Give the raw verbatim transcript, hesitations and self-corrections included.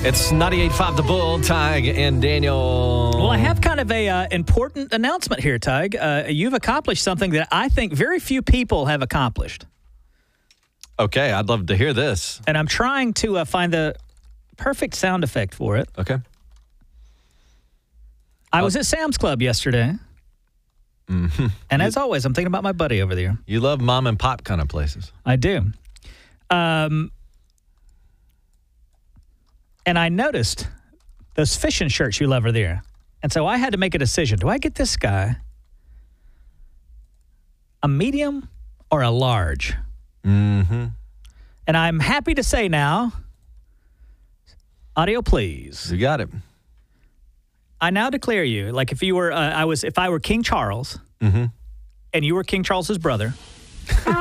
It's ninety-eight point five The Bull, Tig and Daniel. Well, I have kind of a uh, important announcement here, Tig. Uh, you've accomplished something that I think very few people have accomplished. Okay, I'd love to hear this. And I'm trying to uh, find the perfect sound effect for it. Okay. I was at Sam's Club yesterday. Mm-hmm. And as always, I'm thinking about my buddy over there. You love mom and pop kind of places. I do. Um, and I noticed those fishing shirts you love are there. And so I had to make a decision. Do I get this guy a medium or a large? Mm-hmm. And I'm happy to say now, audio please. You got it. I now declare you, like if you were, uh, I was, if I were King Charles, mm-hmm. and you were King Charles's brother,